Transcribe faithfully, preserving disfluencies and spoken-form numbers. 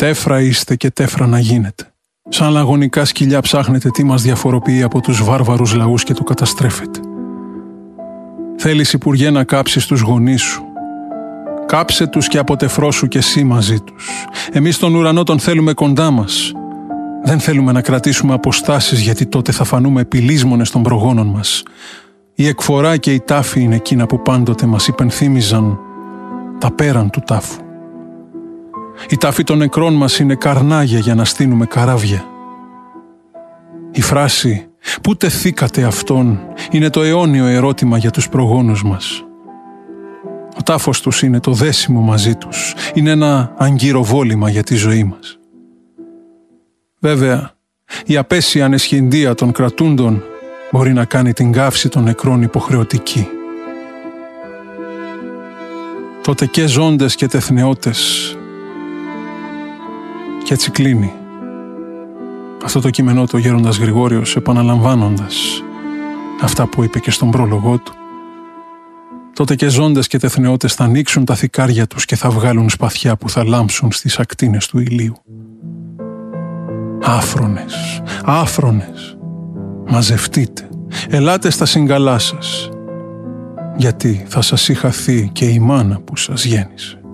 Τέφρα είστε και τέφρα να γίνετε. Σαν λαγωνικά σκυλιά ψάχνετε τι μας διαφοροποιεί από τους βάρβαρους λαούς και το καταστρέφετε. Θέλεις, Υπουργέ, να κάψεις τους γονείς σου. Κάψε τους και αποτεφρώσου και εσύ μαζί τους. Εμείς τον ουρανό τον θέλουμε κοντά μας. Δεν θέλουμε να κρατήσουμε αποστάσεις, γιατί τότε θα φανούμε επιλύσμονες των προγόνων μας. Η εκφορά και η τάφη είναι εκείνα που πάντοτε μας υπενθύμιζαν τα πέραν του τάφου. Η τάφη των νεκρών μας είναι καρνάγια για να στείνουμε καράβια. Η φράση «Πού τεθήκατε αυτόν» είναι το αιώνιο ερώτημα για τους προγόνους μας. Ο τάφος τους είναι το δέσιμο μαζί τους, είναι ένα αγκυροβόλημα για τη ζωή μας. Βέβαια, η απέσια αναισχυντία των κρατούντων μπορεί να κάνει την καύση των νεκρών υποχρεωτική. Τότε και ζώντες και τεθνεώτες. Και έτσι κλείνει αυτό το κείμενό του ο Γέροντας Γρηγόριος, επαναλαμβάνοντας αυτά που είπε και στον πρόλογό του. Τότε και ζώντες και τεθνεώτες θα ανοίξουν τα θικάρια τους και θα βγάλουν σπαθιά που θα λάμψουν στις ακτίνες του ηλίου. Άφρονες, άφρονες, μαζευτείτε, ελάτε στα συγκαλά σας, γιατί θα σας είχαθεί και η μάνα που σας γέννησε.